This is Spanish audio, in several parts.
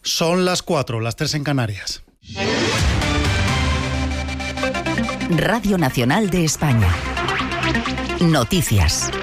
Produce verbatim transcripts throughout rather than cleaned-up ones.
Son las cuatro, las tres en Canarias. Radio Nacional de España. Noticias.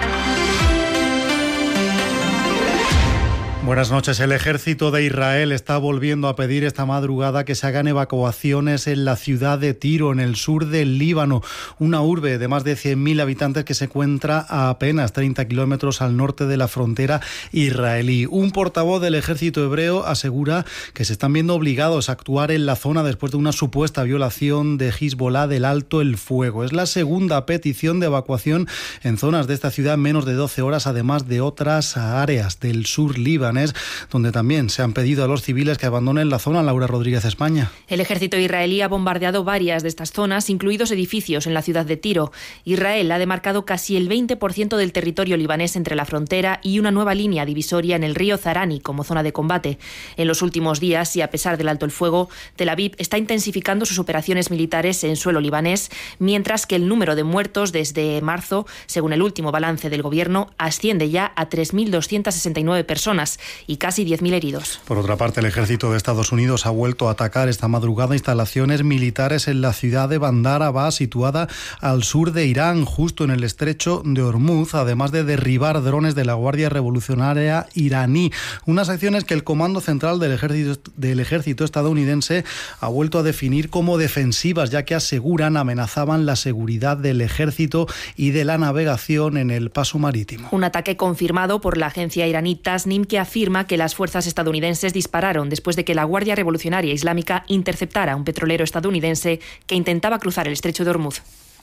Buenas noches. El ejército de Israel está volviendo a pedir esta madrugada que se hagan evacuaciones en la ciudad de Tiro, en el sur del Líbano, una urbe de más de cien mil habitantes que se encuentra a apenas treinta kilómetros al norte de la frontera israelí. Un portavoz del ejército hebreo asegura que se están viendo obligados a actuar en la zona después de una supuesta violación de Hezbollah del alto el fuego. Es la segunda petición de evacuación en zonas de esta ciudad en menos de doce horas, además de otras áreas del sur líbano, donde también se han pedido a los civiles que abandonen la zona. Laura Rodríguez, España. El ejército israelí ha bombardeado varias de estas zonas, incluidos edificios en la ciudad de Tiro. Israel ha demarcado casi el veinte por ciento del territorio libanés entre la frontera y una nueva línea divisoria en el río Zarani como zona de combate. En los últimos días, y a pesar del alto el fuego, Tel Aviv está intensificando sus operaciones militares en suelo libanés, mientras que el número de muertos desde marzo, según el último balance del gobierno, asciende ya a tres mil doscientas sesenta y nueve personas y casi diez mil heridos. Por otra parte, el ejército de Estados Unidos ha vuelto a atacar esta madrugada instalaciones militares en la ciudad de Bandar Abbas, situada al sur de Irán, justo en el estrecho de Hormuz, además de derribar drones de la Guardia Revolucionaria iraní. Unas acciones que el Comando Central del Ejército, del ejército estadounidense ha vuelto a definir como defensivas, ya que aseguran amenazaban la seguridad del ejército y de la navegación en el paso marítimo. Un ataque confirmado por la agencia iraní Tasnim, que afirma que las fuerzas estadounidenses dispararon después de que la Guardia Revolucionaria Islámica interceptara un petrolero estadounidense que intentaba cruzar el estrecho de Hormuz.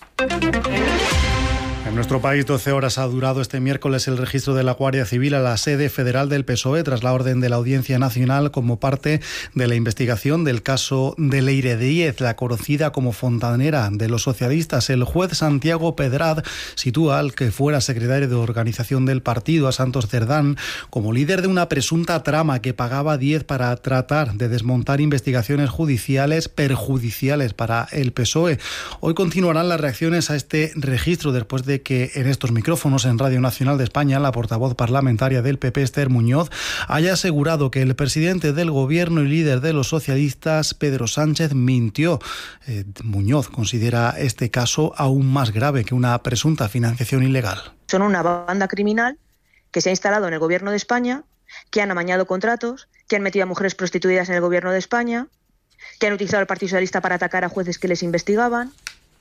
En nuestro país, doce horas ha durado este miércoles el registro de la Guardia Civil a la sede federal del P S O E tras la orden de la Audiencia Nacional como parte de la investigación del caso de Leire Díez, la conocida como fontanera de los socialistas. El juez Santiago Pedrad sitúa al que fuera secretario de organización del partido, a Santos Cerdán, como líder de una presunta trama que pagaba Díez para tratar de desmontar investigaciones judiciales perjudiciales para el P S O E. Hoy continuarán las reacciones a este registro después de que en estos micrófonos en Radio Nacional de España la portavoz parlamentaria del P P, Esther Muñoz, haya asegurado que el presidente del gobierno y líder de los socialistas, Pedro Sánchez, mintió. Eh, Muñoz considera este caso aún más grave que una presunta financiación ilegal. Son una banda criminal que se ha instalado en el gobierno de España, que han amañado contratos, que han metido a mujeres prostituidas en el gobierno de España, que han utilizado al Partido Socialista para atacar a jueces que les investigaban.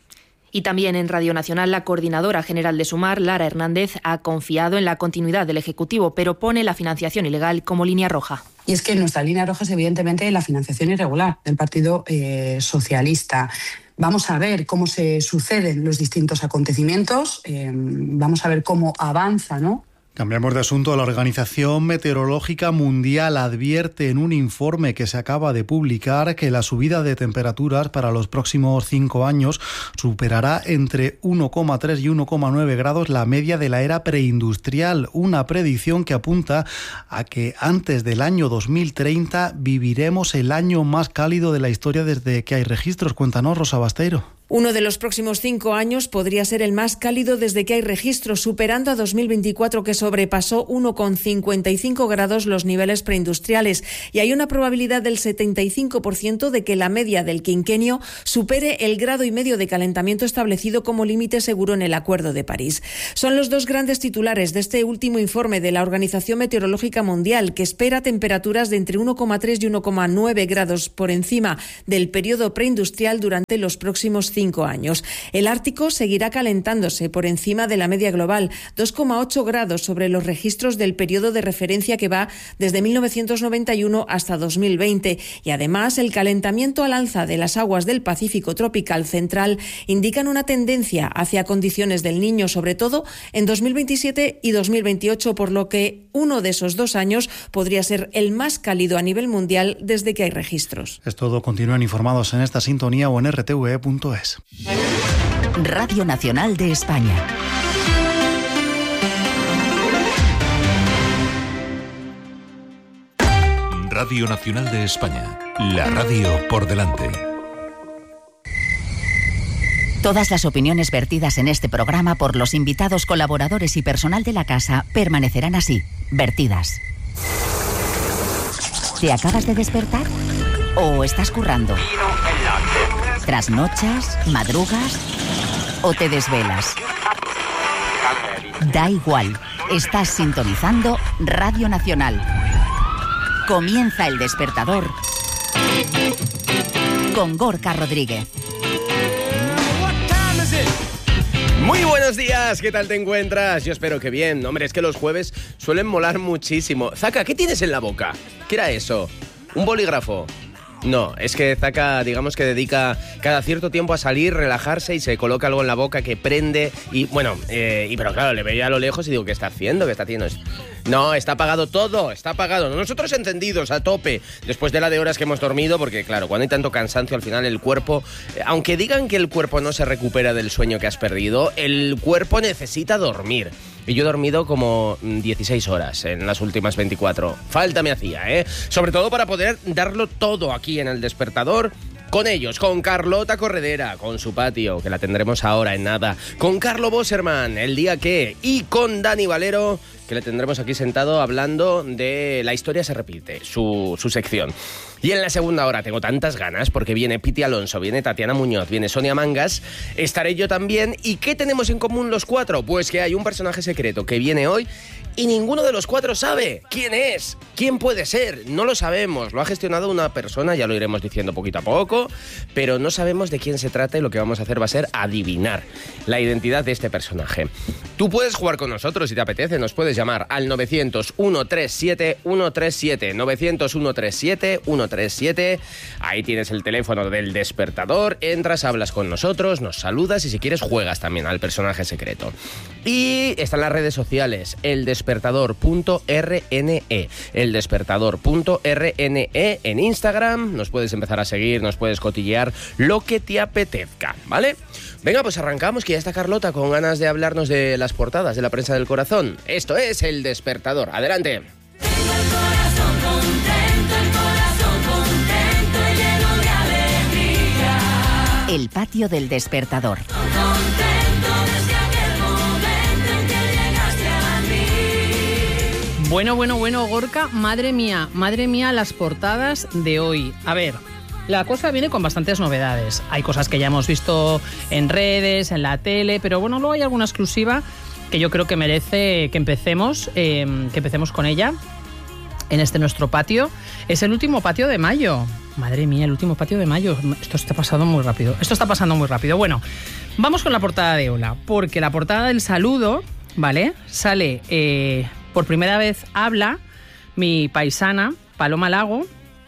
Y también en Radio Nacional, la coordinadora general de Sumar, Lara Hernández, ha confiado en la continuidad del Ejecutivo, pero pone la financiación ilegal como línea roja. Y es que nuestra línea roja es evidentemente la financiación irregular del Partido eh, Socialista. Vamos a ver cómo se suceden los distintos acontecimientos, eh, vamos a ver cómo avanza, ¿no? Cambiamos de asunto. La Organización Meteorológica Mundial advierte en un informe que se acaba de publicar que la subida de temperaturas para los próximos cinco años superará entre uno coma tres y uno coma nueve grados la media de la era preindustrial, una predicción que apunta a que antes del año dos mil treinta viviremos el año más cálido de la historia desde que hay registros. Cuéntanos, Rosa Basteiro. Uno de los próximos cinco años podría ser el más cálido desde que hay registros, superando a dos mil veinticuatro, que sobrepasó uno coma cincuenta y cinco grados los niveles preindustriales. Y hay una probabilidad del setenta y cinco por ciento de que la media del quinquenio supere el grado y medio de calentamiento establecido como límite seguro en el Acuerdo de París. Son los dos grandes titulares de este último informe de la Organización Meteorológica Mundial, que espera temperaturas de entre uno coma tres y uno coma nueve grados por encima del periodo preindustrial durante los próximos cinco Cinco años. El Ártico seguirá calentándose por encima de la media global, dos coma ocho grados sobre los registros del periodo de referencia que va desde mil novecientos noventa y uno hasta dos mil veinte. Y además, el calentamiento al alza de las aguas del Pacífico tropical central indican una tendencia hacia condiciones del Niño, sobre todo en dos mil veintisiete y dos mil veintiocho, por lo que uno de esos dos años podría ser el más cálido a nivel mundial desde que hay registros. Es todo. Continúen informados en esta sintonía o en r t v e punto es. Radio Nacional de España. Radio Nacional de España. La radio por delante. Todas las opiniones vertidas en este programa por los invitados, colaboradores y personal de la casa permanecerán así, vertidas. ¿Te acabas de despertar? ¿O estás currando? ¿Trasnochas? ¿Madrugas? ¿O te desvelas? Da igual, estás sintonizando Radio Nacional. Comienza El Despertador con Gorka Rodríguez. Muy buenos días, ¿qué tal te encuentras? Yo espero que bien. Hombre, es que los jueves suelen molar muchísimo. Zaka, ¿qué tienes en la boca? ¿Qué era eso? ¿Un bolígrafo? No, es que Zaka, digamos que dedica cada cierto tiempo a salir, relajarse y se coloca algo en la boca que prende y, bueno, eh, y pero claro, le veía a lo lejos y digo, ¿qué está haciendo? ¿Qué está haciendo? No, está apagado todo, está apagado. Nosotros encendidos, a tope, después de la de horas que hemos dormido, porque claro, cuando hay tanto cansancio al final el cuerpo, eh, aunque digan que el cuerpo no se recupera del sueño que has perdido, el cuerpo necesita dormir. Y yo he dormido como dieciséis horas en las últimas veinticuatro. Falta me hacía, ¿eh? Sobre todo para poder darlo todo aquí en El Despertador. Con ellos, con Carlota Corredera, con su patio, que la tendremos ahora en nada. Con Carlo Bosserman, el día que. Y con Dani Valero, que le tendremos aquí sentado hablando de La historia se repite, su, su sección. Y en la segunda hora tengo tantas ganas porque viene Piti Alonso, viene Tatiana Muñoz, viene Sonia Mangas, estaré yo también. ¿Y qué tenemos en común los cuatro? Pues que hay un personaje secreto que viene hoy y ninguno de los cuatro sabe quién es, quién puede ser. No lo sabemos, lo ha gestionado una persona, ya lo iremos diciendo poquito a poco, pero no sabemos de quién se trata y lo que vamos a hacer va a ser adivinar la identidad de este personaje. Tú puedes jugar con nosotros si te apetece, nos puedes llamar al novecientos, ciento treinta y siete, ciento treinta y siete, novecientos, ciento treinta y siete, ciento treinta y siete. Ahí tienes el teléfono del Despertador, entras, hablas con nosotros, nos saludas y si quieres juegas también al personaje secreto. Y están las redes sociales, el despertador punto r n e, el despertador punto r n e en Instagram, nos puedes empezar a seguir, nos puedes cotillear lo que te apetezca, ¿vale? Venga, pues arrancamos, que ya está Carlota con ganas de hablarnos de las portadas de la prensa del corazón. Esto es El Despertador. Adelante. Tengo el corazón contento, el corazón contento y lleno de alegría. El patio del Despertador. Contento desde aquel momento en que llegaste a mí. Bueno, bueno, bueno, Gorka, madre mía, madre mía las portadas de hoy. A ver, la cosa viene con bastantes novedades. Hay cosas que ya hemos visto en redes, en la tele, pero bueno, luego hay alguna exclusiva que yo creo que merece que empecemos, eh, que empecemos con ella en este nuestro patio. Es el último patio de mayo. Madre mía, el último patio de mayo. Esto está pasando muy rápido. Esto está pasando muy rápido. Bueno, vamos con la portada de Hola, porque la portada del Saludo, ¿vale? Sale, eh, por primera vez habla mi paisana, Paloma Lago,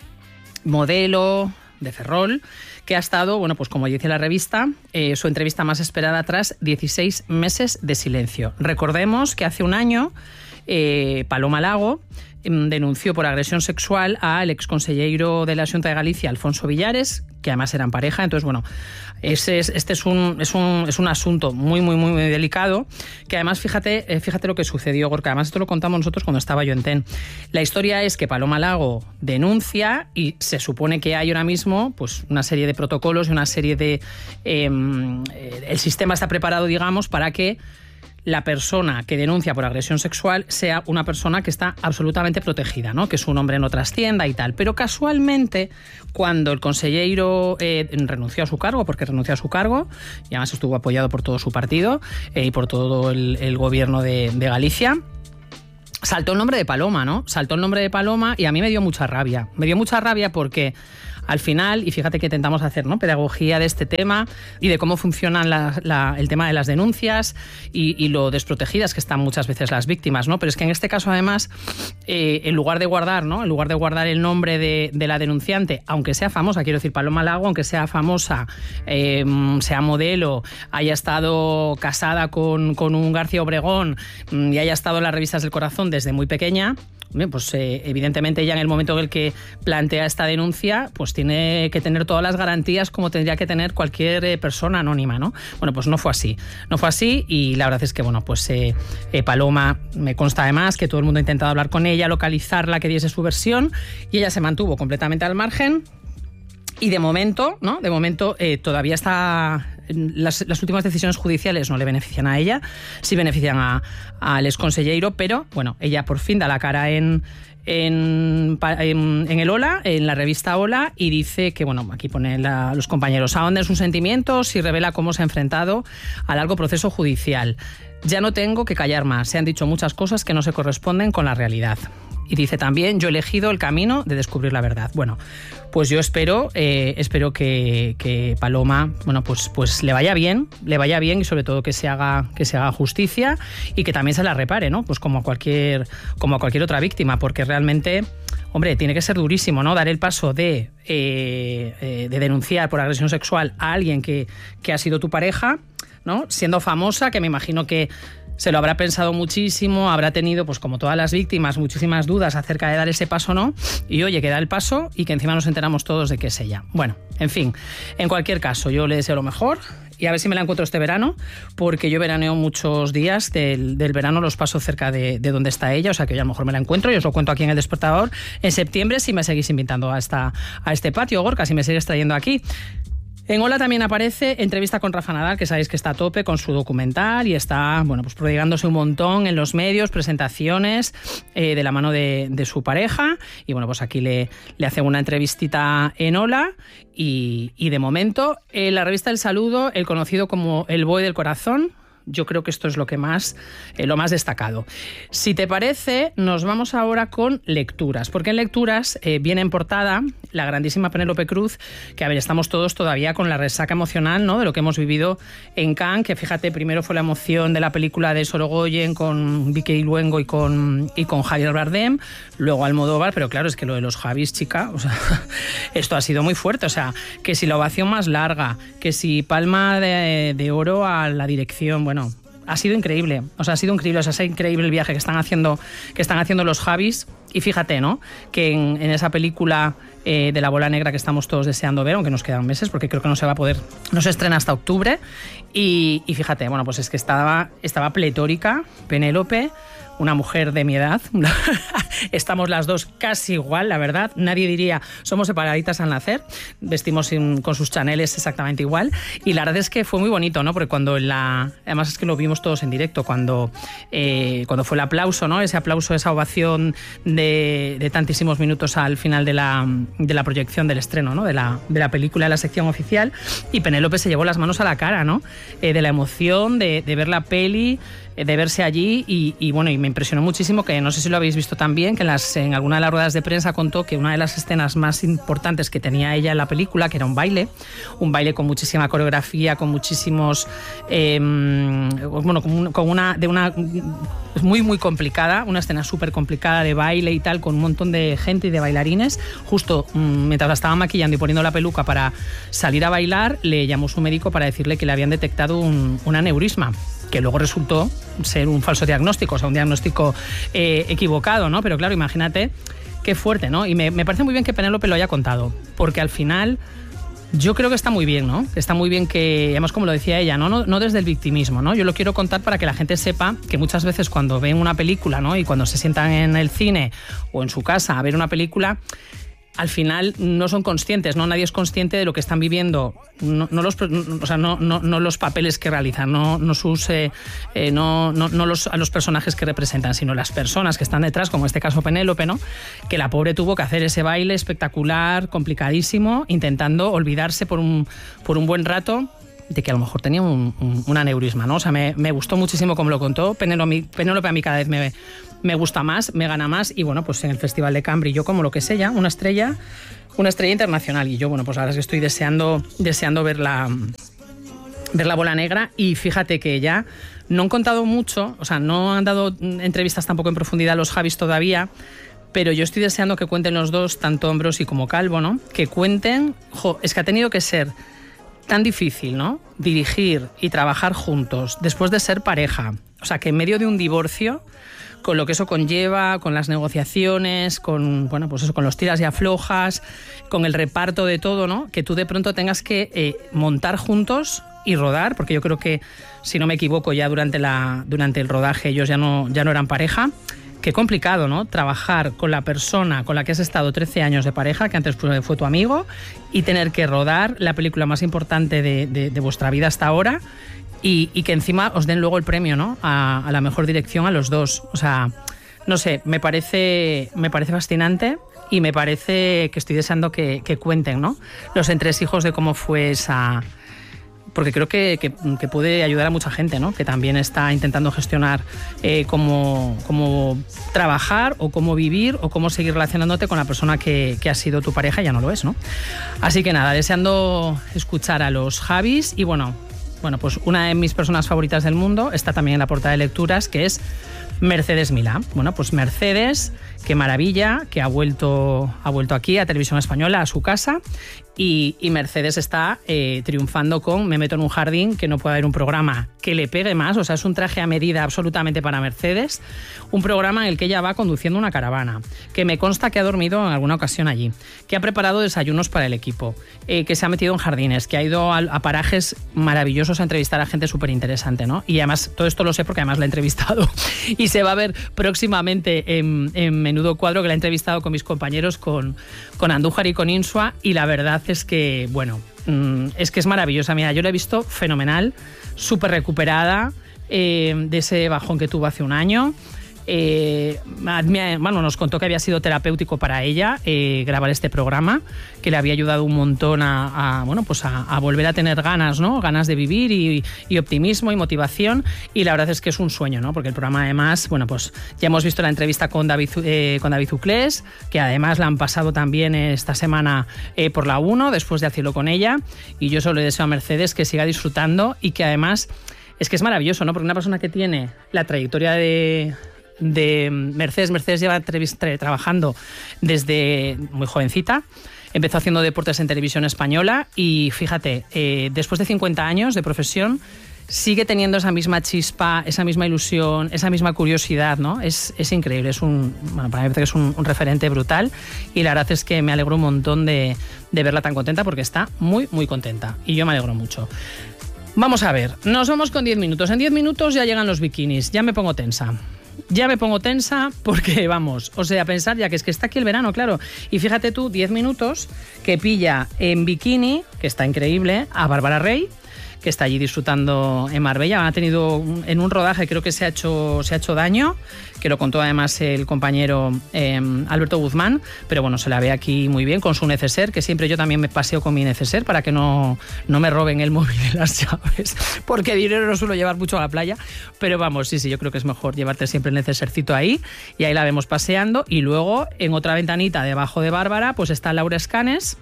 modelo de Ferrol, que ha estado, bueno, pues como dice la revista, eh, su entrevista más esperada tras dieciséis meses de silencio. Recordemos que hace un año eh, Paloma Lago eh, denunció por agresión sexual al exconsellero de la Xunta de Galicia, Alfonso Villares, que además eran pareja. Entonces, bueno, ese es, este es un, es, un, es un asunto muy, muy, muy, muy delicado, que además, fíjate, eh, fíjate lo que sucedió, porque además esto lo contamos nosotros cuando estaba yo en T E N. La historia es que Paloma Lago denuncia y se supone que hay ahora mismo pues una serie de protocolos y una serie de... Eh, el sistema está preparado, digamos, para que la persona que denuncia por agresión sexual sea una persona que está absolutamente protegida, ¿no? Que su nombre no trascienda y tal. Pero casualmente, cuando el consellero eh, renunció a su cargo, porque renunció a su cargo, y además estuvo apoyado por todo su partido eh, y por todo el, el gobierno de, de Galicia, saltó el nombre de Paloma, ¿no? Saltó el nombre de Paloma y a mí me dio mucha rabia. Me dio mucha rabia porque al final, y fíjate que intentamos hacer, ¿no?, pedagogía de este tema y de cómo funciona la, la, el tema de las denuncias y, y lo desprotegidas que están muchas veces las víctimas, ¿no? Pero es que en este caso, además, eh, en lugar de guardar, ¿no?, en lugar de guardar el nombre de, de la denunciante, aunque sea famosa, quiero decir, Paloma Lago, aunque sea famosa, eh, sea modelo, haya estado casada con, con un García Obregón y haya estado en las revistas del corazón desde muy pequeña, pues eh, evidentemente ella en el momento en el que plantea esta denuncia pues tiene que tener todas las garantías como tendría que tener cualquier eh, persona anónima, ¿no? Bueno, pues no fue así, no fue así y la verdad es que, bueno, pues eh, eh, Paloma, me consta además que todo el mundo ha intentado hablar con ella, localizarla, que diese su versión y ella se mantuvo completamente al margen. Y de momento, ¿no? De momento eh, todavía está... Las, las últimas decisiones judiciales no le benefician a ella, sí benefician a, al exconsellero, pero bueno, ella por fin da la cara en, en en, en, en el Hola, en la revista Hola, y dice que, bueno, aquí pone la, los compañeros, ahonda en sus sentimientos y revela cómo se ha enfrentado al largo proceso judicial. Ya no tengo que callar más, se han dicho muchas cosas que no se corresponden con la realidad. Y dice también, yo he elegido el camino de descubrir la verdad. Bueno, pues yo espero, eh, espero que, que Paloma, bueno, pues, pues le vaya bien, le vaya bien y sobre todo que se haga, que se haga justicia y que también se la repare, ¿no? Pues como a cualquier, como a cualquier otra víctima, porque realmente, hombre, tiene que ser durísimo, ¿no? Dar el paso de, eh, eh, de denunciar por agresión sexual a alguien que, que ha sido tu pareja, ¿no? Siendo famosa, que me imagino que se lo habrá pensado muchísimo, habrá tenido, pues como todas las víctimas, muchísimas dudas acerca de dar ese paso o no, y oye, que da el paso y que encima nos enteramos todos de que es ella. Bueno, en fin, en cualquier caso, yo le deseo lo mejor y a ver si me la encuentro este verano, porque yo veraneo muchos días del, del verano, los paso cerca de, de donde está ella, o sea que yo a lo mejor me la encuentro y os lo cuento aquí en El Despertador en septiembre si me seguís invitando a, esta, a este patio, Gorka, si me seguís trayendo aquí. En Hola también aparece entrevista con Rafa Nadal, que sabéis que está a tope con su documental y está, bueno, pues prodigándose un montón en los medios, presentaciones eh, de la mano de, de su pareja. Y bueno, pues aquí le, le hace una entrevistita en Hola. Y, y de momento, en la revista El Saludo, el conocido como El Boi del Corazón, yo creo que esto es lo que más, eh, lo más destacado. Si te parece, nos vamos ahora con lecturas, porque en lecturas eh, viene en portada la grandísima Penélope Cruz, que a ver, estamos todos todavía con la resaca emocional, ¿no?, de lo que hemos vivido en Cannes, que fíjate, primero fue la emoción de la película de Sorogoyen con Vicky Luengo y con, y con Javier Bardem, luego Almodóvar, pero claro, es que lo de los Javis, chica, o sea, esto ha sido muy fuerte, o sea, que si la ovación más larga, que si palma de, de oro a la dirección, bueno, Bueno, ha sido increíble, o sea, ha sido increíble, o sea, es increíble el viaje que están haciendo, que están haciendo los Javis. Y fíjate, ¿no?, que en, en esa película eh, de La Bola Negra que estamos todos deseando ver, aunque nos quedan meses, porque creo que no se va a poder, no se estrena hasta octubre. Y, y fíjate, bueno, pues es que estaba, estaba pletórica Penélope, una mujer de mi edad. Estamos las dos casi igual, la verdad. Nadie diría, somos separaditas al nacer. Vestimos sin, con sus chaneles exactamente igual. Y la verdad es que fue muy bonito, ¿no? Porque cuando en la... Además es que lo vimos todos en directo, cuando, eh, cuando fue el aplauso, ¿no? Ese aplauso, esa ovación de, de tantísimos minutos al final de la, de la proyección del estreno, ¿no?, de la, de la película, de la sección oficial. Y Penélope se llevó las manos a la cara, ¿no? Eh, de la emoción, de, de ver la peli, de verse allí y, y bueno, y me impresionó muchísimo, que no sé si lo habéis visto también, que en, las, en alguna de las ruedas de prensa contó que una de las escenas más importantes que tenía ella en la película, que era un baile, un baile con muchísima coreografía, con muchísimos, eh, bueno, con una, de una muy muy complicada, una escena súper complicada de baile y tal, con un montón de gente y de bailarines. Justo mmm, mientras la estaban maquillando y poniendo la peluca para salir a bailar, le llamó su médico para decirle que le habían detectado un, un aneurisma, que luego resultó ser un falso diagnóstico, o sea, un diagnóstico eh, equivocado, ¿no? Pero claro, imagínate qué fuerte, ¿no? Y me, me parece muy bien que Penélope lo haya contado, porque al final yo creo que está muy bien, ¿no? Está muy bien que, además como lo decía ella, ¿no? No, no desde el victimismo, ¿no? Yo lo quiero contar para que la gente sepa que muchas veces cuando ven una película, ¿no?, y cuando se sientan en el cine o en su casa a ver una película, al final no son conscientes, ¿no? Nadie es consciente de lo que están viviendo, no, no los, o sea, no, no, no los papeles que realizan, no, no sus, eh, eh, no, no, no los, a los personajes que representan, sino las personas que están detrás, como en este caso Penélope, ¿no?, que la pobre tuvo que hacer ese baile espectacular, complicadísimo, intentando olvidarse por un, por un buen rato de que a lo mejor tenía un, un, un aneurisma, ¿no? O sea, me, me gustó muchísimo como lo contó. Penélope, Penélope a mí cada vez me, me gusta más, me gana más, y bueno, pues en el Festival de Cannes brilló como lo que es ella, una estrella, una estrella internacional, y yo, bueno, pues ahora es que estoy deseando, deseando ver la, ver La Bola Negra. Y fíjate que ya no han contado mucho, o sea, no han dado entrevistas tampoco en profundidad a los Javis todavía, pero yo estoy deseando que cuenten los dos, tanto Ambrosi como Calvo, ¿no?, que cuenten, jo, es que ha tenido que ser tan difícil, ¿no?, dirigir y trabajar juntos después de ser pareja. O sea, que en medio de un divorcio, con lo que eso conlleva, con las negociaciones, con, bueno, pues eso, con los tiras y aflojas, con el reparto de todo, ¿no?, que tú de pronto tengas que eh, montar juntos y rodar, porque yo creo que, si no me equivoco, ya durante, la, durante el rodaje ellos ya no, ya no eran pareja. Qué complicado, ¿no?, trabajar con la persona con la que has estado trece años de pareja, que antes fue, fue tu amigo, y tener que rodar la película más importante de, de, de vuestra vida hasta ahora, y, y que encima os den luego el premio, ¿no?, a, a la mejor dirección a los dos. O sea, no sé, me parece, me parece fascinante y me parece que estoy deseando que, que cuenten, ¿no? Los entresijos de cómo fue esa... Porque creo que, que, que puede ayudar a mucha gente, ¿no? Que también está intentando gestionar eh, cómo, cómo trabajar o cómo vivir o cómo seguir relacionándote con la persona que, que ha sido tu pareja y ya no lo es, ¿no? Así que nada, deseando escuchar a los Javis y bueno, bueno, pues una de mis personas favoritas del mundo está también en la portada de lecturas, que es Mercedes Milá. Bueno, pues Mercedes, qué maravilla, que ha vuelto, ha vuelto aquí a Televisión Española, a su casa. Y, y Mercedes está eh, triunfando con Me meto en un jardín, que no puede haber un programa que le pegue más, o sea, es un traje a medida absolutamente para Mercedes, un programa en el que ella va conduciendo una caravana, que me consta que ha dormido en alguna ocasión allí, que ha preparado desayunos para el equipo, eh, que se ha metido en jardines, que ha ido a, a parajes maravillosos a entrevistar a gente súper interesante, ¿no? Y además, todo esto lo sé porque además la he entrevistado y se va a ver próximamente en, en Menudo Cuadro, que la he entrevistado con mis compañeros, con, con Andújar y con Insua, y la verdad es que, bueno, es que es maravillosa. Mira, yo la he visto fenomenal, súper recuperada eh, de ese bajón que tuvo hace un año. Eh, bueno, nos contó que había sido terapéutico para ella eh, grabar este programa, que le había ayudado un montón a, a bueno, pues a, a volver a tener ganas, ¿no? Ganas de vivir y, y optimismo y motivación, y la verdad es que es un sueño, ¿no? Porque el programa además, bueno, pues ya hemos visto la entrevista con David, eh, con David Zuclés, que además la han pasado también esta semana eh, por la uno, después de hacerlo con ella, y yo solo le deseo a Mercedes que siga disfrutando y que además, es que es maravilloso, ¿no? Porque una persona que tiene la trayectoria de... de Mercedes. Mercedes lleva trabajando desde muy jovencita. Empezó haciendo deportes en Televisión Española y fíjate, eh, después de cincuenta años de profesión, sigue teniendo esa misma chispa, esa misma ilusión, esa misma curiosidad, ¿no? Es, es increíble, es un, bueno, para mí me parece que es un, un referente brutal, y la verdad es que me alegro un montón de, de verla tan contenta, porque está muy, muy contenta y yo me alegro mucho. Vamos a ver, nos vamos con diez minutos. En diez minutos ya llegan los bikinis, ya me pongo tensa. Ya me pongo tensa porque, vamos, o sea, pensar ya que es que está aquí el verano, claro. Y fíjate tú, diez minutos que pilla en bikini, que está increíble, a Bárbara Rey, que está allí disfrutando en Marbella. Ha tenido un, en un rodaje, creo que se ha hecho, se ha hecho daño, que lo contó además el compañero eh, Alberto Guzmán, pero bueno, se la ve aquí muy bien con su neceser, que siempre yo también me paseo con mi neceser para que no, no me roben el móvil y las llaves, porque dinero no suelo llevar mucho a la playa, pero vamos, sí, sí, yo creo que es mejor llevarte siempre el necesercito ahí, y ahí la vemos paseando. Y luego, en otra ventanita debajo de Bárbara, pues está Laura Escanes,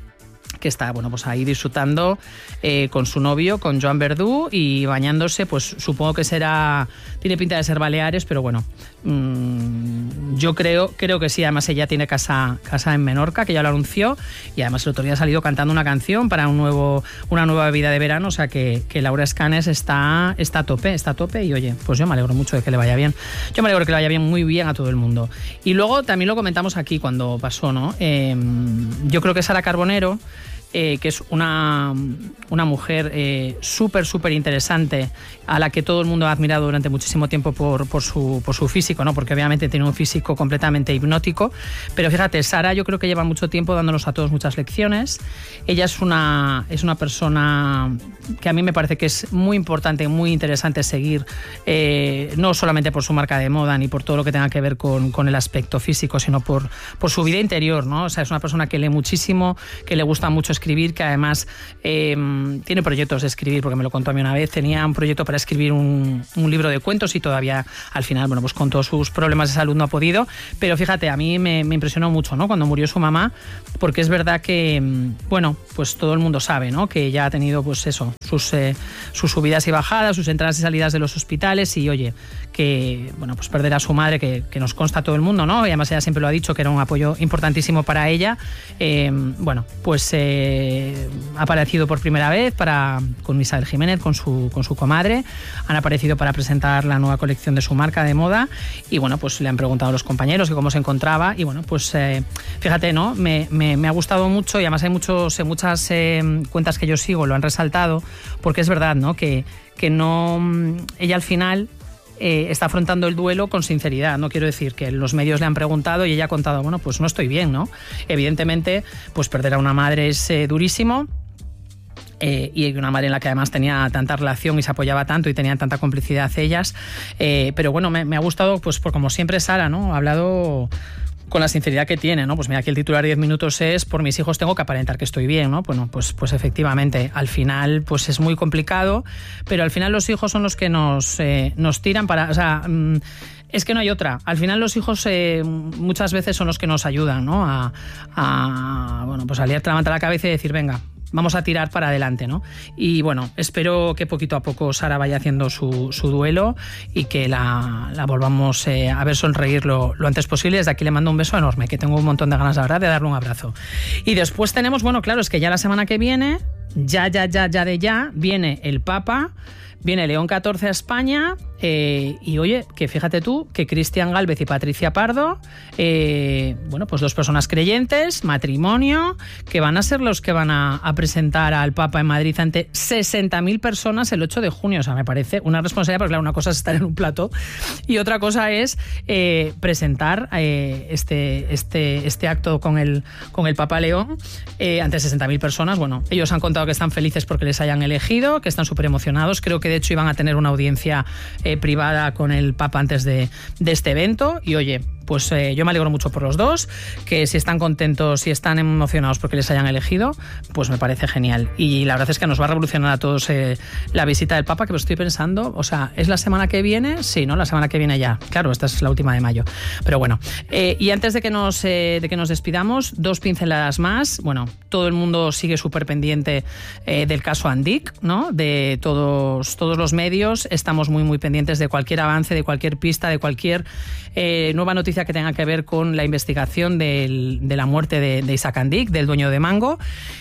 que está, bueno, pues ahí disfrutando eh, con su novio, con Joan Verdú, y bañándose, pues supongo que será, tiene pinta de ser Baleares, pero bueno, mmm, yo creo, creo que sí. Además ella tiene casa, casa en Menorca, que ya lo anunció, y además el otro día ha salido cantando una canción para un nuevo, una nueva vida de verano, o sea que, que Laura Escanes está, está a tope, está a tope, y oye, pues yo me alegro mucho de que le vaya bien. Yo me alegro de que le vaya bien, muy bien a todo el mundo. Y luego también lo comentamos aquí cuando pasó, ¿no? Eh, yo creo que Sara Carbonero, Eh, que es una, una mujer eh, súper, súper interesante, a la que todo el mundo ha admirado durante muchísimo tiempo por, por, su, por su físico, ¿no? Porque obviamente tiene un físico completamente hipnótico. Pero fíjate, Sara yo creo que lleva mucho tiempo dándonos a todos muchas lecciones. Ella es una, es una persona que a mí me parece que es muy importante, muy interesante seguir, eh, no solamente por su marca de moda ni por todo lo que tenga que ver con, con el aspecto físico, sino por, por su vida interior, ¿no? O sea, es una persona que lee muchísimo, que le gusta mucho escribir, escribir, que además eh, tiene proyectos de escribir, porque me lo contó a mí una vez, tenía un proyecto para escribir un, un libro de cuentos, y todavía al final, bueno, pues con todos sus problemas de salud no ha podido, pero fíjate, a mí me, me impresionó mucho, ¿no? Cuando murió su mamá, porque es verdad que, bueno, pues todo el mundo sabe, ¿no? Que ella ha tenido, pues eso, sus, eh, sus subidas y bajadas, sus entradas y salidas de los hospitales, y oye, que, bueno, pues perder a su madre, que, que nos consta a todo el mundo, ¿no? Y además ella siempre lo ha dicho, que era un apoyo importantísimo para ella. Eh, bueno, pues eh, ha aparecido por primera vez para, con Isabel Jiménez, con su, con su comadre. Han aparecido para presentar la nueva colección de su marca de moda, y bueno, pues le han preguntado a los compañeros que cómo se encontraba, y bueno, pues eh, fíjate, ¿no? Me, me, me ha gustado mucho, y además hay muchos, eh, muchas eh, cuentas que yo sigo lo han resaltado, porque es verdad, ¿no? Que, que no, ella al final Eh, está afrontando el duelo con sinceridad. No quiero decir que los medios le han preguntado y ella ha contado, bueno, pues no estoy bien, ¿no? Evidentemente, pues perder a una madre es eh, durísimo. Eh, y una madre en la que además tenía tanta relación y se apoyaba tanto y tenían tanta complicidad ellas. Eh, pero bueno, me, me ha gustado, pues por como siempre Sara, ¿no? Ha hablado con la sinceridad que tiene, ¿no? Pues mira, aquí el titular diez minutos es: por mis hijos tengo que aparentar que estoy bien, ¿no? Bueno, pues, pues efectivamente, al final pues es muy complicado, pero al final los hijos son los que nos, eh, nos tiran para... O sea, mmm, es que no hay otra. Al final los hijos eh, muchas veces son los que nos ayudan, ¿no? A, a, bueno, pues a liarte la manta a la cabeza y decir, venga, vamos a tirar para adelante, ¿no? Y bueno, espero que poquito a poco Sara vaya haciendo su, su duelo y que la, la volvamos eh, a ver sonreír lo, lo antes posible. Desde aquí le mando un beso enorme, que tengo un montón de ganas, la verdad, de darle un abrazo. Y después tenemos, bueno, claro, es que ya la semana que viene, ya, ya, ya, ya de ya, viene el Papa, viene León catorce a España. Eh, y oye, que fíjate tú, que Cristian Gálvez y Patricia Pardo, eh, bueno, pues dos personas creyentes, matrimonio, que van a ser los que van a, a presentar al Papa en Madrid ante sesenta mil personas el ocho de junio. O sea, me parece una responsabilidad, porque claro, una cosa es estar en un plató y otra cosa es eh, presentar eh, este, este, este acto con el, con el Papa León eh, ante sesenta mil personas. Bueno, ellos han contado que están felices porque les hayan elegido, que están súper emocionados. Creo que de hecho iban a tener una audiencia eh, privada con el Papa antes de, de este evento. Y oye, pues eh, yo me alegro mucho por los dos, que si están contentos y están emocionados porque les hayan elegido, pues me parece genial. Y la verdad es que nos va a revolucionar a todos eh, la visita del Papa, que lo estoy pensando, o sea, ¿es la semana que viene? Sí, ¿no? La semana que viene ya. Claro, esta es la última de mayo. Pero bueno, eh, y antes de que, nos, eh, de que nos despidamos, dos pinceladas más. Bueno, todo el mundo sigue súper pendiente eh, del caso Andic, ¿no? De todos, todos los medios. Estamos muy, muy pendientes de cualquier avance, de cualquier pista, de cualquier eh, nueva noticia que tenga que ver con la investigación del, de la muerte de, de Isaac Andic, del dueño de Mango.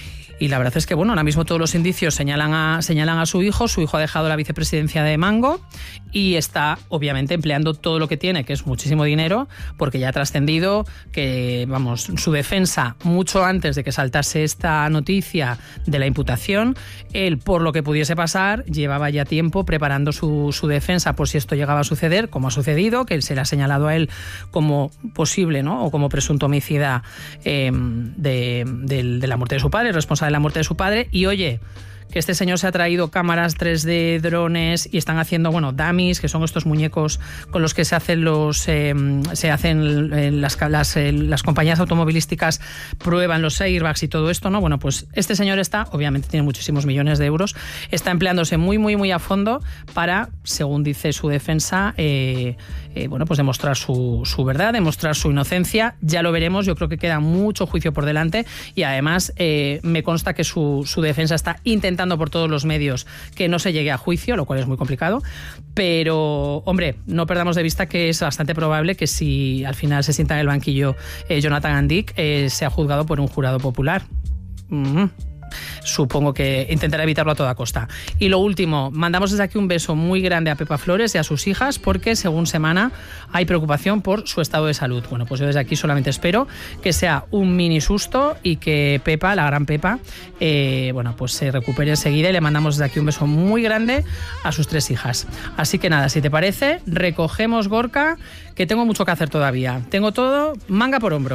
Y la verdad es que, bueno, ahora mismo todos los indicios señalan a, señalan a su hijo. Su hijo ha dejado la vicepresidencia de Mango y está, obviamente, empleando todo lo que tiene, que es muchísimo dinero, porque ya ha trascendido que, vamos, su defensa, mucho antes de que saltase esta noticia de la imputación, él, por lo que pudiese pasar, llevaba ya tiempo preparando su, su defensa por si esto llegaba a suceder, como ha sucedido, que se le ha señalado a él como posible, ¿no? O como presunto homicida eh, de, de, de la muerte de su padre, responsable de la muerte de su padre. Y oye, que este señor se ha traído cámaras tres D, drones, y están haciendo, bueno, dummies, que son estos muñecos con los que se hacen los eh, se hacen eh, las, las, eh, las compañías automovilísticas, prueban los airbags y todo esto, ¿no? Bueno, pues este señor está, obviamente tiene muchísimos millones de euros, está empleándose muy, muy, muy a fondo para, según dice su defensa, eh, eh, bueno, pues demostrar su, su verdad, demostrar su inocencia. Ya lo veremos, yo creo que queda mucho juicio por delante, y además eh, me consta que su, su defensa está intentando por todos los medios que no se llegue a juicio, lo cual es muy complicado, pero hombre, no perdamos de vista que es bastante probable que si al final se sienta en el banquillo eh, Jonathan Andic, eh, sea juzgado por un jurado popular. Mm-hmm. Supongo que intentará evitarlo a toda costa. Y lo último, mandamos desde aquí un beso muy grande a Pepa Flores y a sus hijas, porque según Semana hay preocupación por su estado de salud. Bueno, pues yo desde aquí solamente espero que sea un mini susto y que Pepa, la gran Pepa, eh, bueno, pues se recupere enseguida, y le mandamos desde aquí un beso muy grande a sus tres hijas. Así que nada, si te parece, recogemos, Gorka, que tengo mucho que hacer todavía. Tengo todo manga por hombro.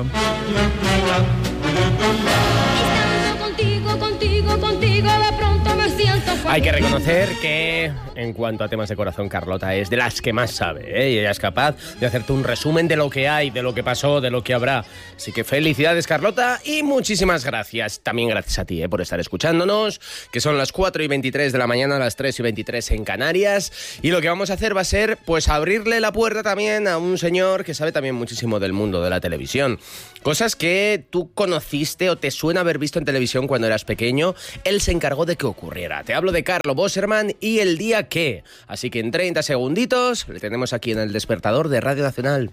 Contigo, contigo, contigo, de pronto me siento feliz. Hay que reconocer que, en cuanto a temas de corazón, Carlota es de las que más sabe, ¿eh? Y ella es capaz de hacerte un resumen de lo que hay, de lo que pasó, de lo que habrá. Así que felicidades, Carlota, y muchísimas gracias. También gracias a ti, ¿eh? Por estar escuchándonos, que son las cuatro y veintitrés de la mañana, las tres y veintitrés en Canarias. Y lo que vamos a hacer va a ser, pues, abrirle la puerta también a un señor que sabe también muchísimo del mundo de la televisión. Cosas que tú conociste o te suena haber visto en televisión cuando eras pequeño. Él se encargó de que ocurriera. Te hablo de Carlo Bosserman y El día que. Así que en treinta segunditos le tenemos aquí en El Despertador de Radio Nacional.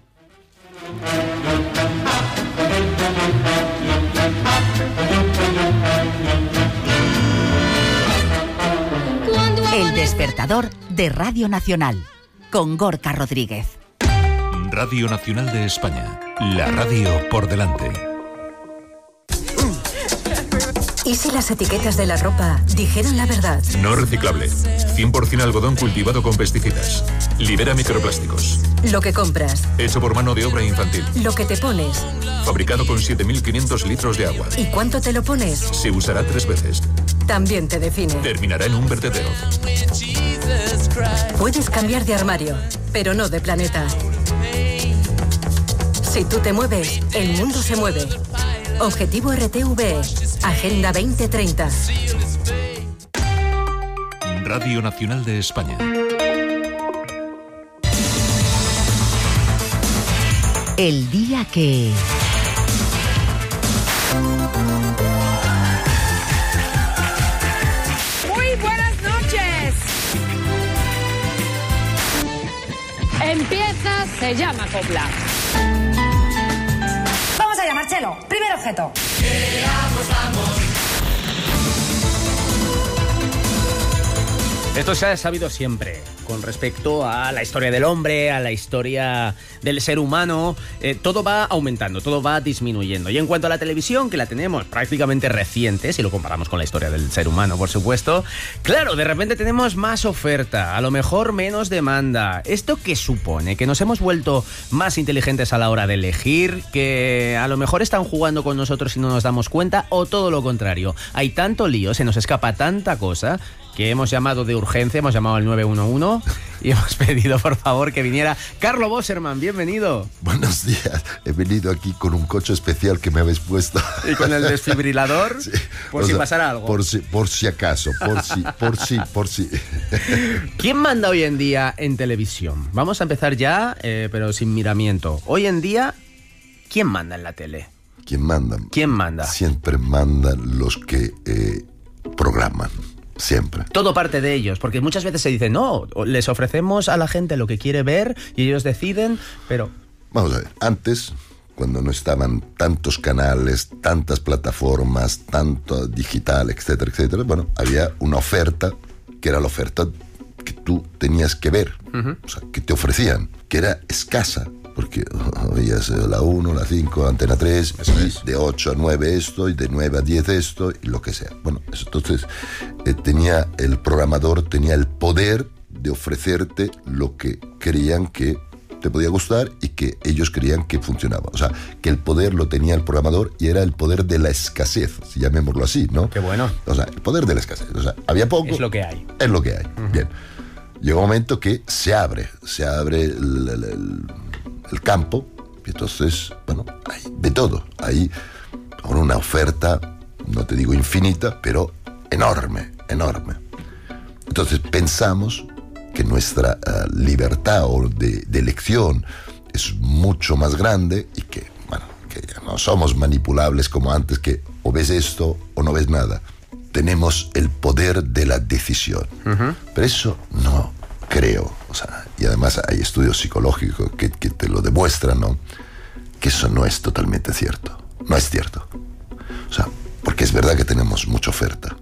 El Despertador de Radio Nacional, con Gorka Rodríguez. Radio Nacional de España, la radio por delante. ¿Y si las etiquetas de la ropa dijeran la verdad? No reciclable. cien por ciento algodón cultivado con pesticidas. Libera microplásticos. Lo que compras. Hecho por mano de obra infantil. Lo que te pones. Fabricado con siete mil quinientos litros de agua. ¿Y cuánto te lo pones? Se usará tres veces. también te define. Terminará en un vertedero. Puedes cambiar de armario, pero no de planeta. Si tú te mueves, el mundo se mueve. Objetivo R T V E, Agenda veinte treinta. Radio Nacional de España. El día que... Muy buenas noches. Empieza, se llama copla. Vamos allá, Marcelo. Primer objeto. Esto se ha sabido siempre con respecto a la historia del hombre, a la historia del ser humano. Eh, todo va aumentando, todo va disminuyendo. Y en cuanto a la televisión, que la tenemos prácticamente reciente, si lo comparamos con la historia del ser humano, por supuesto, claro, de repente tenemos más oferta, a lo mejor menos demanda. ¿Esto qué supone? ¿Que nos hemos vuelto más inteligentes a la hora de elegir? ¿Que a lo mejor están jugando con nosotros y no nos damos cuenta? ¿O todo lo contrario? Hay tanto lío, se nos escapa tanta cosa, que hemos llamado de urgencia, hemos llamado al nueve uno uno y hemos pedido, por favor, que viniera Carlo Bosserman. Bienvenido. Buenos días. He venido aquí con un coche especial que me habéis puesto. ¿Y con el desfibrilador? Sí. Por o si sea, pasara algo. Por si, por si acaso, por si, por si, por si. ¿Quién manda hoy en día en televisión? Vamos a empezar ya, eh, pero sin miramiento. Hoy en día, ¿quién manda en la tele? ¿Quién manda? ¿Quién manda? Siempre mandan los que eh, programan. Siempre. Todo parte de ellos, porque muchas veces se dice, no, les ofrecemos a la gente lo que quiere ver y ellos deciden, pero... Vamos a ver, antes, cuando no estaban tantos canales, tantas plataformas, tanto digital, etcétera, etcétera, bueno, había una oferta, que era la oferta que tú tenías que ver, uh-huh. O sea, que te ofrecían, que era escasa, porque oías la uno, la cinco, Antena tres, y de ocho a nueve esto, y de nueve a diez esto, y lo que sea. Bueno, entonces eh, tenía el programador, tenía el poder de ofrecerte lo que creían que te podía gustar y que ellos creían que funcionaba. O sea, que el poder lo tenía el programador y era el poder de la escasez, si llamémoslo así, ¿no? Qué bueno. O sea, el poder de la escasez. O sea, había poco. Es lo que hay. Es lo que hay. Uh-huh. Bien. Llega un momento que se abre, se abre el, el, el el campo, y entonces, bueno, hay de todo. Hay una oferta, no te digo infinita, pero enorme, enorme. Entonces pensamos que nuestra uh, libertad o de, de elección es mucho más grande y que, bueno, que ya no somos manipulables como antes, que o ves esto o no ves nada. Tenemos el poder de la decisión. Uh-huh. Pero eso no creo, o sea, y además hay estudios psicológicos que, que te lo demuestran, ¿no? Que eso no es totalmente cierto, no es cierto. O sea, porque es verdad que tenemos mucha oferta,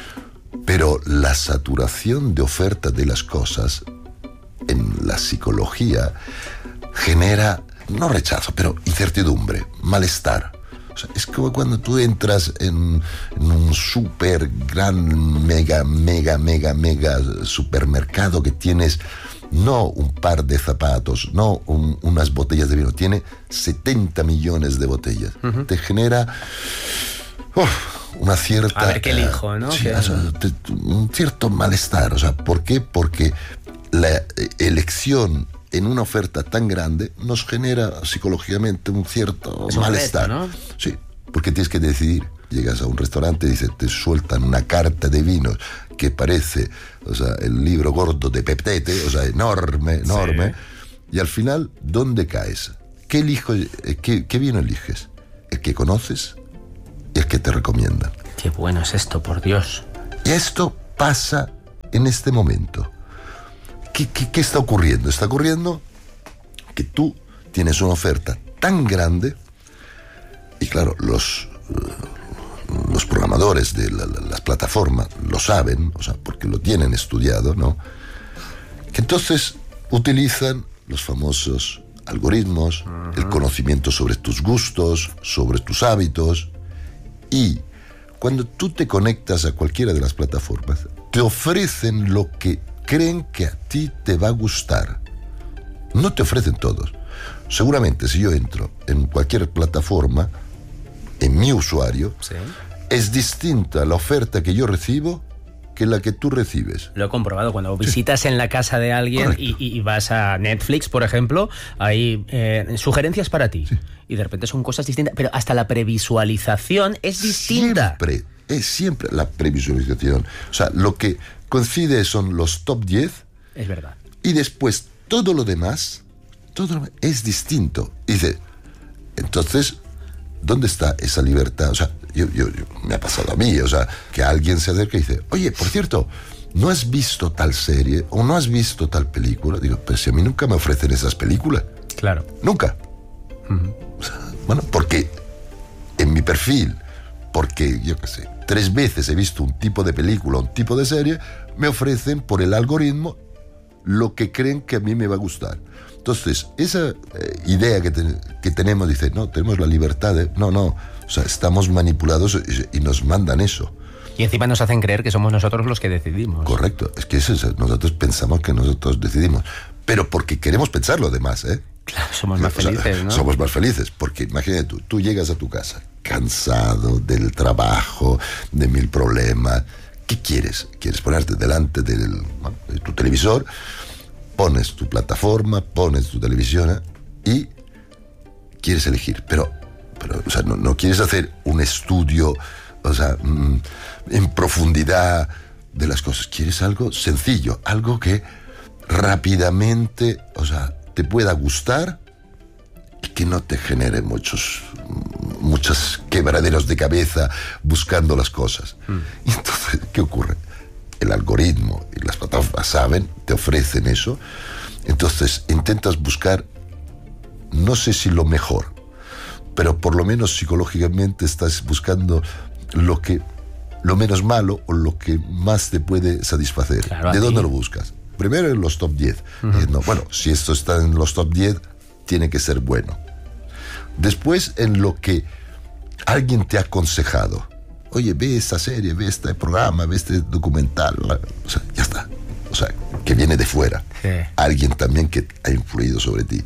pero la saturación de oferta de las cosas en la psicología genera, no rechazo, pero incertidumbre, malestar. O sea, es como cuando tú entras en, en un súper gran, mega, mega, mega, mega supermercado que tienes no un par de zapatos, no un, unas botellas de vino, tiene setenta millones de botellas. Uh-huh. Te genera uf, una cierta... A ver qué elijo, ¿no? Sí, ¿Qué? O sea, te, un cierto malestar. O sea, ¿por qué? Porque la elección en una oferta tan grande nos genera psicológicamente un cierto Eso malestar, molesta, ¿no? Sí, porque tienes que decidir. Llegas a un restaurante y dice, te sueltan una carta de vinos que parece, o sea, el libro gordo de Peptete, o sea, enorme, enorme. Sí. Y al final, ¿dónde caes? ¿Qué, elijo, qué, qué vino eliges? ¿El que conoces y el que te recomiendan? Qué bueno es esto, por Dios. Y esto pasa en este momento. ¿Qué, qué, qué está ocurriendo? Está ocurriendo que tú tienes una oferta tan grande y claro, los, los programadores de la, la, las plataformas lo saben, o sea, porque lo tienen estudiado, ¿no? Que entonces utilizan los famosos algoritmos, uh-huh. el conocimiento sobre tus gustos, sobre tus hábitos, y cuando tú te conectas a cualquiera de las plataformas, te ofrecen lo que creen que a ti te va a gustar. No te ofrecen todos. Seguramente si yo entro en cualquier plataforma, en mi usuario, sí. es distinta la oferta que yo recibo que la que tú recibes. Lo he comprobado cuando visitas en la casa de alguien y, y vas a Netflix, por ejemplo, hay eh, sugerencias para ti. Sí. Y de repente son cosas distintas, pero hasta la previsualización es distinta. Siempre, es siempre la previsualización. O sea, lo que coincide son los top diez. Es verdad. Y después todo lo demás, todo lo demás es distinto. Y dice, entonces, ¿dónde está esa libertad? O sea, yo, yo, yo, me ha pasado a mí, o sea, que alguien se acerca y dice, oye, por cierto, ¿no has visto tal serie o no has visto tal película? Digo, pero si a mí nunca me ofrecen esas películas. Claro. Nunca. Uh-huh. O sea, bueno, porque en mi perfil, porque, yo qué sé, tres veces he visto un tipo de película, un tipo de serie, me ofrecen por el algoritmo lo que creen que a mí me va a gustar. Entonces, esa eh, idea que, te, que tenemos, dice, no, tenemos la libertad de... No, no, o sea, estamos manipulados y, y nos mandan eso. Y encima nos hacen creer que somos nosotros los que decidimos. Correcto, es que es eso, nosotros pensamos que nosotros decidimos, pero porque queremos pensarlo además, ¿eh? Claro, somos más felices, o sea, ¿no? Somos más felices, porque imagínate tú, tú llegas a tu casa cansado del trabajo, de mil problemas. ¿Qué quieres? ¿Quieres ponerte delante del, bueno, de tu televisor? Pones tu plataforma, pones tu televisión y quieres elegir, pero, pero o sea, no, no quieres hacer un estudio, o sea, mmm, en profundidad de las cosas. Quieres algo sencillo, algo que rápidamente, o sea, te pueda gustar y que no te genere muchos, muchos quebraderos de cabeza buscando las cosas. Mm. Y entonces, ¿qué ocurre? El algoritmo y las plataformas saben, te ofrecen eso, entonces intentas buscar, no sé si lo mejor, pero por lo menos psicológicamente estás buscando lo que, lo menos malo o lo que más te puede satisfacer. Claro, ¿de dónde lo buscas? Primero en los top diez. Uh-huh. Diciendo, bueno, si esto está en los top diez, tiene que ser bueno. Después en lo que alguien te ha aconsejado. Oye, ve esta serie, ve este programa, ve este documental. O sea, ya está. O sea, que viene de fuera. Sí. Alguien también que ha influido sobre ti.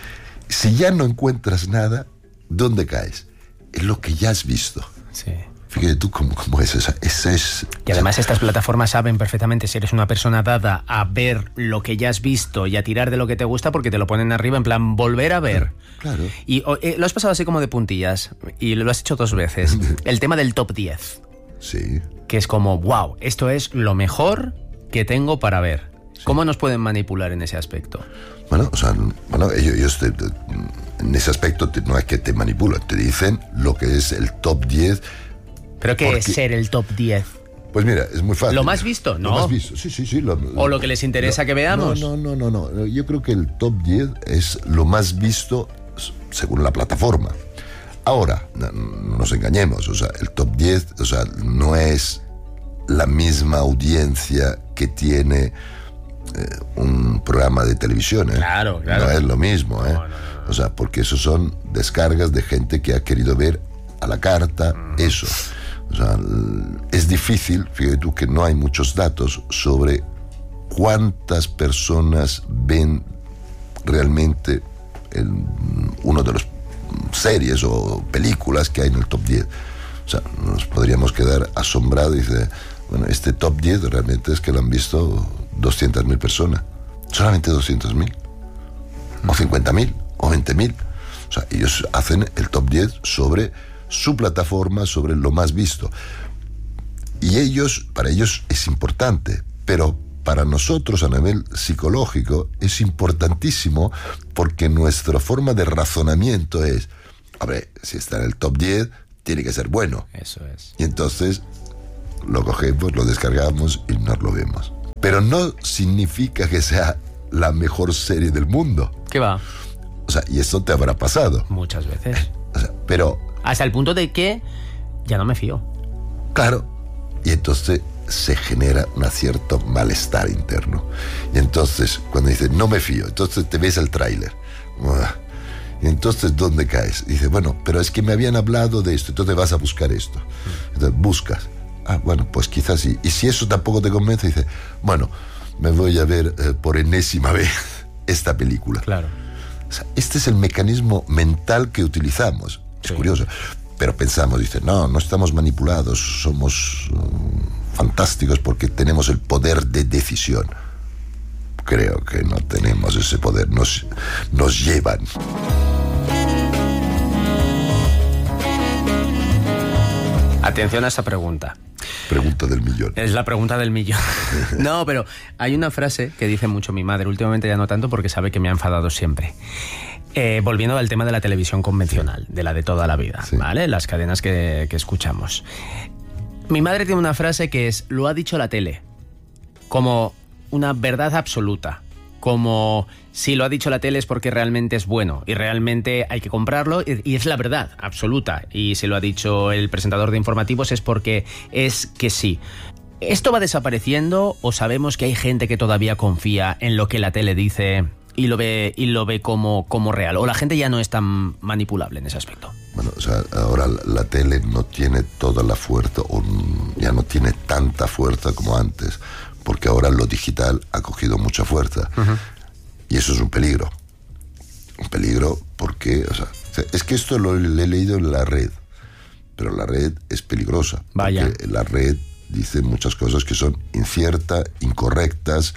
Si ya no encuentras nada, ¿dónde caes? En lo que ya has visto. Sí. Fíjate tú cómo, cómo es esa. Esa es, y además estas plataformas saben perfectamente si eres una persona dada a ver lo que ya has visto y a tirar de lo que te gusta porque te lo ponen arriba en plan volver a ver. Claro. Y eh, lo has pasado así como de puntillas y lo has hecho dos veces. El tema del top diez. Sí. Que es como, wow, esto es lo mejor que tengo para ver. Sí. ¿Cómo nos pueden manipular en ese aspecto? Bueno, o sea, bueno, ellos, ellos te, te, en ese aspecto te, no es que te manipulan, te dicen lo que es el top diez. ¿Pero qué porque, es ser el top diez? Pues mira, es muy fácil. ¿Lo más visto? No. Lo más visto, sí, sí, sí. Lo, ¿O lo que les interesa lo, que veamos? No, no, no, no, no. Yo creo que el top diez es lo más visto según la plataforma. Ahora, no, no nos engañemos, o sea, el top diez, o sea, no es la misma audiencia que tiene eh, un programa de televisión, ¿eh? Claro, claro. No es lo mismo, ¿eh? No, no, no. O sea, porque eso son descargas de gente que ha querido ver a la carta, mm. eso. O sea, es difícil, fíjate tú que no hay muchos datos sobre cuántas personas ven realmente el, uno de los series o películas que hay en el top diez. O sea, nos podríamos quedar asombrados y decir, bueno, este top diez realmente es que lo han visto doscientas mil personas. Solamente doscientas mil. O cincuenta mil, o veinte mil. O sea, ellos hacen el top diez sobre su plataforma, sobre lo más visto. Y ellos, para ellos es importante, pero para nosotros a nivel psicológico es importantísimo porque nuestra forma de razonamiento es, a ver, si está en el top diez, tiene que ser bueno. Eso es. Y entonces lo cogemos, lo descargamos y nos lo vemos. Pero no significa que sea la mejor serie del mundo. ¿Qué va? O sea, y eso te habrá pasado. Muchas veces. O sea, pero... Hasta el punto de que ya no me fío. Claro. Y entonces se genera un cierto malestar interno. Y entonces, cuando dices, no me fío, entonces te ves el tráiler. Y entonces, ¿dónde caes? Y dices, bueno, pero es que me habían hablado de esto, entonces vas a buscar esto. Entonces, buscas. Ah, bueno, pues quizás sí. Y si eso tampoco te convence, dices, bueno, me voy a ver eh, por enésima vez esta película. Claro. O sea, este es el mecanismo mental que utilizamos. Es sí. curioso. pero pensamos, dice, no, no estamos manipulados, somos um, fantásticos porque tenemos el poder de decisión. Creo que no tenemos ese poder, nos, nos llevan. Atención a esta pregunta. Pregunta del millón. Es la pregunta del millón. No, pero hay una frase que dice mucho mi madre, últimamente ya no tanto porque sabe que me ha enfadado siempre. Eh, volviendo al tema de la televisión convencional, de la de toda la vida, sí. ¿Vale? Las cadenas que, que escuchamos. Mi madre tiene una frase que es, lo ha dicho la tele, como una verdad absoluta. Como si lo ha dicho la tele es porque realmente es bueno y realmente hay que comprarlo y es la verdad absoluta. Y si lo ha dicho el presentador de informativos es porque es que sí. ¿Esto va desapareciendo o sabemos que hay gente que todavía confía en lo que la tele dice y lo ve, y lo ve como, como real? ¿O la gente ya no es tan manipulable en ese aspecto? Bueno, o sea, ahora la tele no tiene toda la fuerza, o ya no tiene tanta fuerza como antes, porque ahora lo digital ha cogido mucha fuerza. Uh-huh. Y eso es un peligro. Un peligro porque, o sea, es que esto lo, lo he leído en la red, pero la red es peligrosa. Vaya. Porque la red dice muchas cosas que son inciertas, incorrectas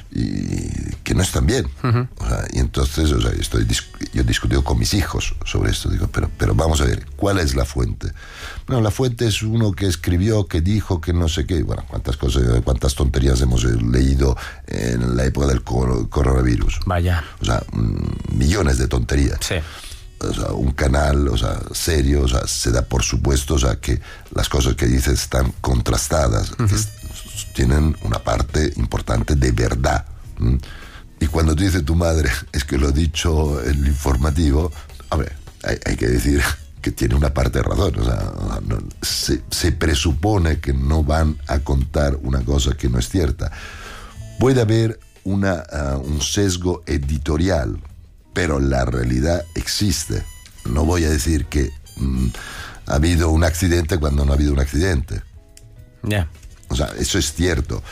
y que no están bien. Uh-huh. O sea, y entonces, o sea, estoy, yo he discutido con mis hijos sobre esto. Digo, pero, pero vamos a ver, ¿cuál es la fuente? Bueno, la fuente es uno que escribió, que dijo, que no sé qué. Bueno, cuántas cosas, cuántas tonterías hemos leído en la época del coronavirus. Vaya. O sea, millones de tonterías. Sí. O sea, un canal, o sea, serio, o sea, se da por supuesto, o sea, que las cosas que dice están contrastadas, uh-huh. que es, tienen una parte importante de verdad. ¿Mm? Y cuando te dice tu madre, es que lo ha dicho el informativo, a ver, hay, hay que decir que tiene una parte de razón. O sea, no, se, se presupone que no van a contar una cosa que no es cierta. Puede haber una, uh, un sesgo editorial, pero la realidad existe. No voy a decir que mm, ha habido un accidente cuando no ha habido un accidente. Ya. Yeah. O sea, eso es cierto.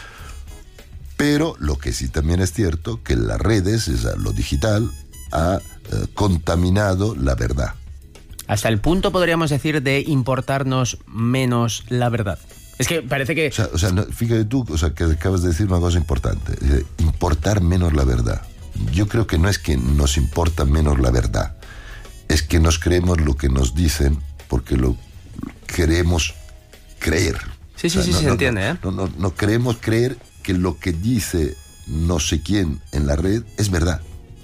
Pero lo que sí también es cierto, que las redes, o sea, lo digital, ha eh, contaminado la verdad. Hasta el punto, podríamos decir, de importarnos menos la verdad. Es que parece que... O sea, o sea no, fíjate tú, o sea, que acabas de decir una cosa importante. Importar menos la verdad. Yo creo que no es que nos importa menos la verdad, es que nos creemos lo que nos dicen porque lo queremos creer. Sí, sí, o sea, sí, no, se no, entiende, no, ¿eh? No, no, no queremos creer que lo que dice no sé quién en la red es verdad.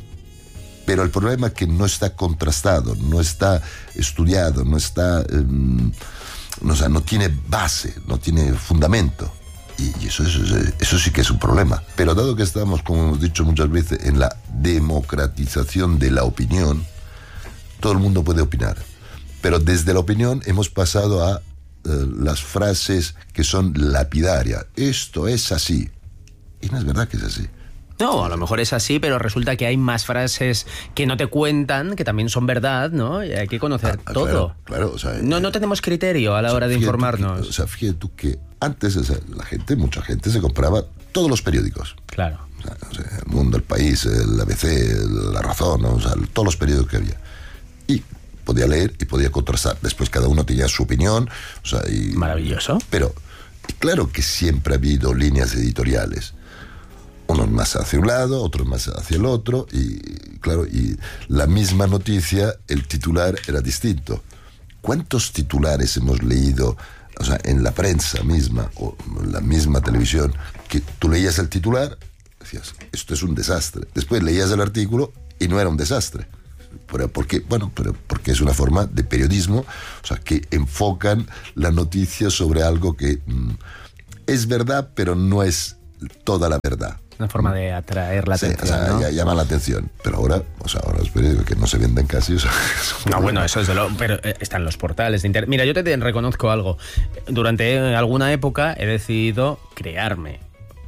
Pero el problema es que no está contrastado, no está estudiado, no está... Um, no, o sea, no tiene base, no tiene fundamento. Y eso, eso, eso sí que es un problema. Pero dado que estamos, como hemos dicho muchas veces, en la democratización de la opinión, todo el mundo puede opinar. Pero desde la opinión hemos pasado a uh, las frases que son lapidarias. Esto es así. Y no es verdad que es así. No, a lo mejor es así, pero resulta que hay más frases que no te cuentan, que también son verdad, ¿no? Y hay que conocer ah, todo. Claro, claro, o sea, no, no tenemos criterio a la hora de informarnos. Que, o sea, fíjate tú que antes, o sea, la gente, mucha gente se compraba todos los periódicos. Claro. O sea, o sea, El Mundo, El País, el A B C, La Razón, ¿no? O sea, todos los periódicos que había. Y podía leer y podía contrastar. Después cada uno tenía su opinión. O sea, y, maravilloso. Pero claro que siempre ha habido líneas editoriales. Unos más hacia un lado, otros más hacia el otro, y claro, y la misma noticia, el titular era distinto. ¿Cuántos titulares hemos leído, o sea, en la prensa misma, o en la misma televisión, que tú leías el titular, decías, esto es un desastre. Después leías el artículo y no era un desastre. Pero porque, bueno, pero porque es una forma de periodismo, o sea, que enfocan la noticia sobre algo que mm, es verdad, pero no es toda la verdad. Una forma de atraer la sí, atención, o sea, ¿no? ya llama la atención. Pero ahora, o sea, ahora es que no se venden casi. O sea, no, bueno, eso es de lo... Pero eh, están los portales de internet. Mira, yo te, te reconozco algo. Durante alguna época he decidido crearme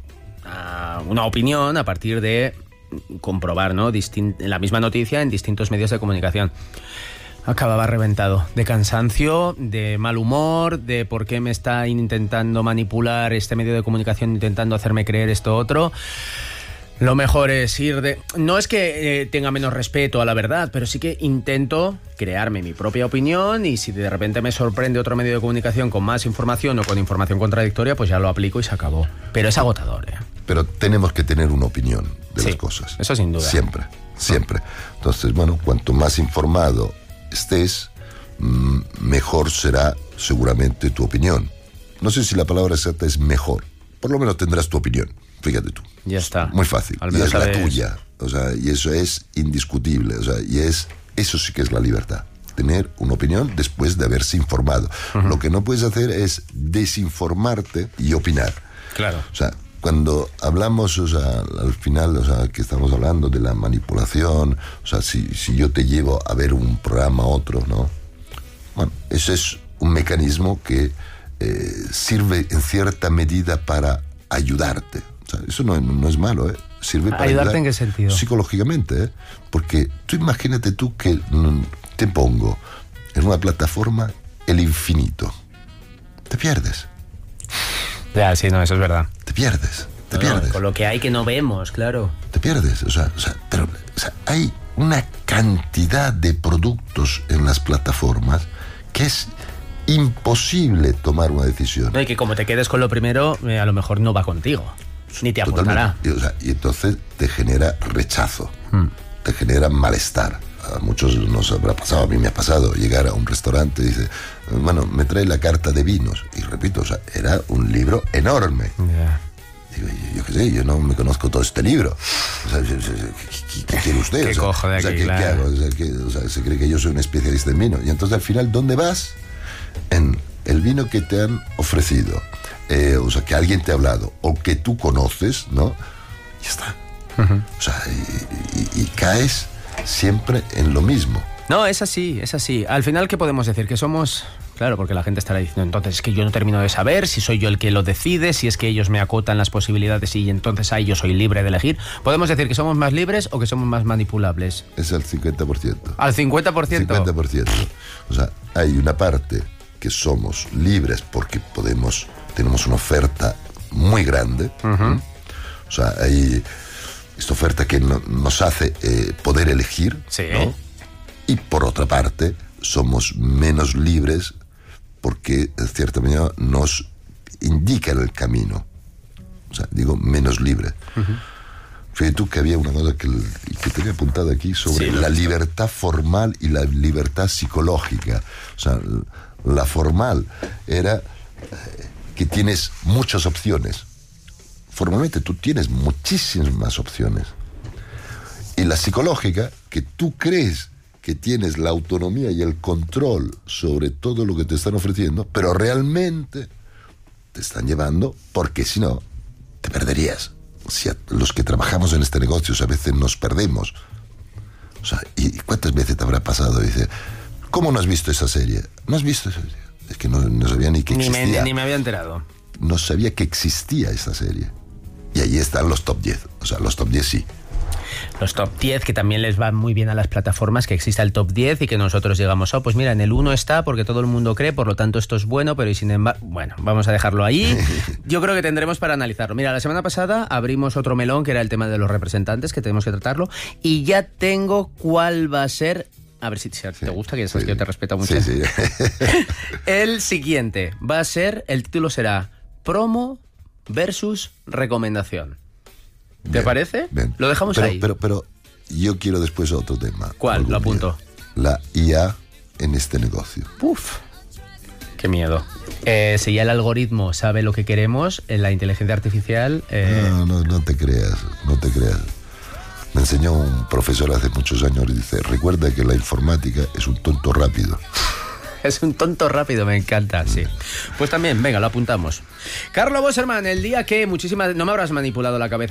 uh, una opinión a partir de comprobar, ¿no? Distin- la misma noticia en distintos medios de comunicación. Acababa reventado, de cansancio, de mal humor, de por qué me está intentando manipular este medio de comunicación, intentando hacerme creer esto otro. Lo mejor es ir de... No es que eh, tenga menos respeto a la verdad, pero sí que intento crearme mi propia opinión y si de repente me sorprende otro medio de comunicación con más información o con información contradictoria, pues ya lo aplico y se acabó. Pero es agotador, ¿eh? Pero tenemos que tener una opinión de Sí, las cosas. eso sin duda. Siempre, siempre. Entonces, bueno, cuanto más informado estés, mm, mejor será seguramente tu opinión. No sé si la palabra exacta es mejor. Por lo menos tendrás tu opinión. Fíjate tú. Ya está. Muy fácil. Al Y menos es la sabes- tuya. O sea, y eso es indiscutible. O sea, y es, eso sí que es la libertad. Tener una opinión después de haberse informado. Uh-huh. Lo que no puedes hacer es desinformarte y opinar. Claro. O sea, cuando hablamos, o sea, al final, o sea, que estamos hablando de la manipulación, o sea, si, si yo te llevo a ver un programa a otro, ¿no? Bueno, ese es un mecanismo que eh, sirve en cierta medida para ayudarte. O sea, eso no, no es malo, ¿eh? Sirve para ¿Ayudarte ayudar en qué sentido? Psicológicamente, ¿eh? Porque tú imagínate tú que mm, te pongo en una plataforma el infinito. Te pierdes. Ya, sí, no, eso es verdad. Te pierdes, te No, pierdes. con lo que hay que no vemos, claro. Te pierdes, o sea, o sea, pero, o sea, hay una cantidad de productos en las plataformas que es imposible tomar una decisión. No, y que como te quedes con lo primero, eh, a lo mejor no va contigo. Ni te aportará. Totalmente. Y, o sea, y entonces te genera rechazo, Hmm. te genera malestar. A muchos nos habrá pasado, a mí me ha pasado, llegar a un restaurante y dice, bueno, me trae la carta de vinos. Y repito, o sea, era un libro enorme. Yeah. Digo, yo, yo qué sé, yo no me conozco todo este libro. O sea, yo- yo- ¿qué, qué- qué quiere usted? ¿Qué o sea, cojo de o sea, aquí, ¿qué, qué claro? hago? O sea, que- o sea, se cree que yo soy un especialista en vino. Y entonces al final, ¿dónde vas? En el vino que te han ofrecido. Eh, o sea, que alguien te ha hablado. O que tú conoces, ¿no? Y ya está. Uh-huh. O sea, y, y- y caes siempre en lo mismo. No, es así, es así. Al final, ¿qué podemos decir? Que somos... Claro, porque la gente estará diciendo, entonces es que yo no termino de saber si soy yo el que lo decide, si es que ellos me acotan las posibilidades y entonces ahí yo soy libre de elegir. ¿Podemos decir que somos más libres o que somos más manipulables? Es el cincuenta por ciento. ¿Al cincuenta por ciento? cincuenta por ciento. O sea, hay una parte que somos libres porque podemos, tenemos una oferta muy grande. Uh-huh. O sea, hay esta oferta que no- nos hace eh, poder elegir. Sí. ¿No? Y por otra parte, somos menos libres porque, de cierta manera, nos indican el camino. O sea, digo, menos libre. Uh-huh. Fíjate tú que había una cosa que, que tenía apuntada aquí sobre Sí, lo la he visto. libertad formal y la libertad psicológica. O sea, la formal era eh, que tienes muchas opciones. Formalmente tú tienes muchísimas opciones. Y la psicológica, que tú crees que tienes la autonomía y el control sobre todo lo que te están ofreciendo, pero realmente te están llevando porque si no, te perderías. Si a los que trabajamos en este negocio a veces nos perdemos. O sea, ¿y cuántas veces te habrá pasado? Dice, ¿cómo no has visto esa serie? ¿No has visto esa serie? Es que no, no sabía ni que Ni me, existía. ni me había enterado. No sabía que existía esa serie. Y ahí están los top diez. O sea, los top diez sí. Los top diez, que también les va muy bien a las plataformas, que exista el top diez y que nosotros llegamos, oh, pues mira, en el uno está porque todo el mundo cree, por lo tanto esto es bueno, pero y sin embargo, bueno, vamos a dejarlo ahí. Yo creo que tendremos para analizarlo. Mira, la semana pasada abrimos otro melón, que era el tema de los representantes, que tenemos que tratarlo, y ya tengo cuál va a ser... A ver si te Sí, gusta, que ya sabes sí. que yo te respeto mucho. Sí, sí. El siguiente va a ser, el título será Promo versus Recomendación. ¿Te Bien, parece? bien. Lo dejamos pero, ahí. Pero, pero yo quiero después otro tema. ¿Cuál? algún Lo apunto. día. La I A en este negocio. Uf, qué miedo. Eh, si ya el algoritmo sabe lo que queremos, en la inteligencia artificial... eh, No, no, no te creas, no te creas. Me enseñó un profesor hace muchos años y dice, recuerda que la informática es un tonto rápido. Es un tonto rápido, me encanta, sí. Pues también, venga, lo apuntamos. Carlo Bosserman, el día que muchísimas... No me habrás manipulado la cabeza